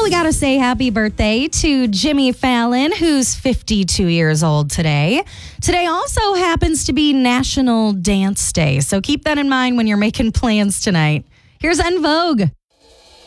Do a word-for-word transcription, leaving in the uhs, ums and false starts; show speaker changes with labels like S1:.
S1: we got to say happy birthday to Jimmy Fallon, who's fifty-two years old today. Today also happens to be National Dance Day, so keep that in mind when you're making plans tonight. Here's En Vogue.